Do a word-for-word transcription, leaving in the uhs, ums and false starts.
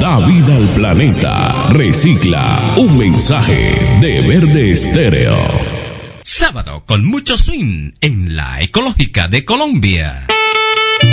Da vida al planeta. Recicla. Un mensaje de Verde Estéreo. Sábado con mucho swing en la Ecológica de Colombia.